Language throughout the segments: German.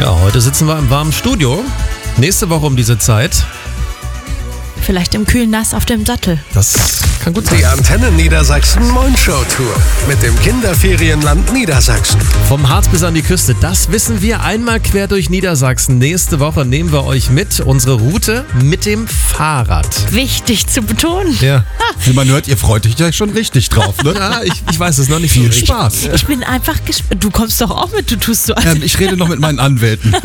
Ja, heute sitzen wir im warmen Studio. Nächste Woche um diese Zeit. Vielleicht im kühlen Nass auf dem Sattel. Das kann gut sein. Die Antennen Niedersachsen Mondshow Tour mit dem Kinderferienland Niedersachsen. Vom Harz bis an die Küste, das wissen wir. Einmal quer durch Niedersachsen. Nächste Woche nehmen wir euch mit. Unsere Route mit dem Fahrrad. Wichtig zu betonen. Ja, Wie man hört, ihr freut euch ja schon richtig drauf, ne? ja ich weiß es noch nicht Viel so richtig. Spaß. Ich bin einfach gespannt. Du kommst doch auch mit, du tust so. Ich rede noch mit meinen Anwälten.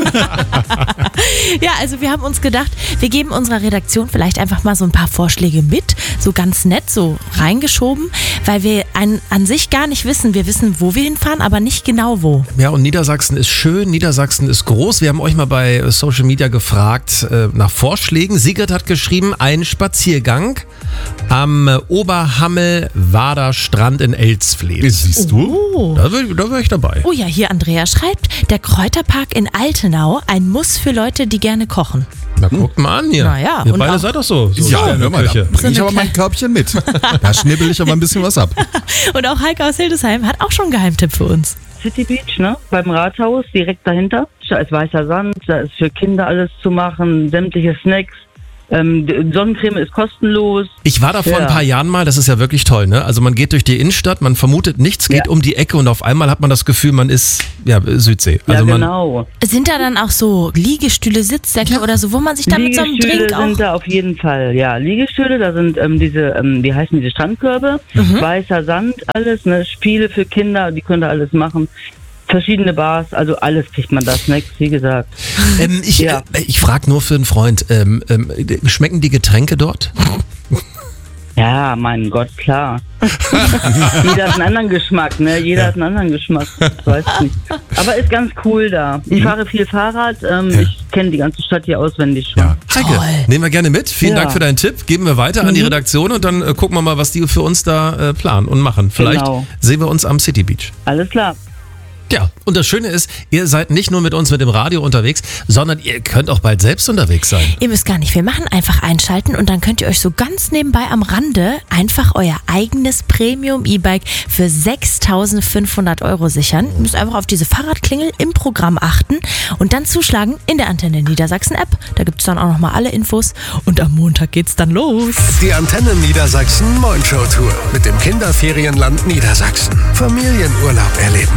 Ja, also wir haben uns gedacht, wir geben unserer Redaktion vielleicht einfach mal so ein paar Vorschläge mit, so ganz nett, so reingeschoben, weil wir an sich gar nicht wissen. Wir wissen, wo wir hinfahren, aber nicht genau wo. Ja, und Niedersachsen ist schön, Niedersachsen ist groß. Wir haben euch mal bei Social Media gefragt nach Vorschlägen. Sigrid hat geschrieben, ein Spaziergang am Oberhammel-Wader Strand in Elsfleth. Siehst du? Oh. Da wär ich dabei. Oh ja, hier Andrea schreibt, der Kräuterpark in Altenau, ein Muss für Leute, die gerne kochen. Na, guckt mal an hier. Na ja, Ihr und beide auch- seid doch so. Ja, in der hör mal, da Küche. bringe ich aber mein Körbchen mit. Da schnibbel ich aber ein bisschen was ab. Und auch Heike aus Hildesheim hat auch schon einen Geheimtipp für uns. City Beach, ne? Beim Rathaus, direkt dahinter. Da ist weißer Sand, da ist für Kinder alles zu machen, sämtliche Snacks. Sonnencreme ist kostenlos. Ich war da vor ein paar Jahren mal, das ist ja wirklich toll, ne? Also man geht durch die Innenstadt, man vermutet nichts, geht um die Ecke und auf einmal hat man das Gefühl, man ist Südsee. Also Ja, genau. Sind da dann auch so Liegestühle, Sitzsäcke oder so, wo man sich dann mit so einem Liegestühle Drink auch... sind da auf jeden Fall, ja. Liegestühle, da sind wie heißen diese Strandkörbe? Weißer Sand, alles, ne? Spiele für Kinder, die können da alles machen. Verschiedene Bars, also alles kriegt man da, Snacks, wie gesagt. Ich frage nur für einen Freund, schmecken die Getränke dort? Ja, mein Gott, klar. Jeder hat einen anderen Geschmack, ne? Jeder hat einen anderen Geschmack. Ich weiß nicht. Aber ist ganz cool da. Ich fahre viel Fahrrad. Ich kenne die ganze Stadt hier auswendig schon. Ja. Heike, Toll. nehmen wir gerne mit. Vielen Ja. Dank für deinen Tipp. Geben wir weiter an die Redaktion und dann gucken wir mal, was die für uns da planen und machen. Vielleicht Genau. sehen wir uns am City Beach. Alles klar. Ja, und das Schöne ist, ihr seid nicht nur mit uns mit dem Radio unterwegs, sondern ihr könnt auch bald selbst unterwegs sein. Ihr müsst gar nicht viel machen, einfach einschalten und dann könnt ihr euch so ganz nebenbei am Rande einfach euer eigenes Premium-E-Bike für 6.500 € sichern. Ihr müsst einfach auf diese Fahrradklingel im Programm achten und dann zuschlagen in der Antenne Niedersachsen App. Da gibt es dann auch nochmal alle Infos und am Montag geht's dann los. Die Antennen Niedersachsen Mondshow Tour mit dem Kinderferienland Niedersachsen. Familienurlaub erleben.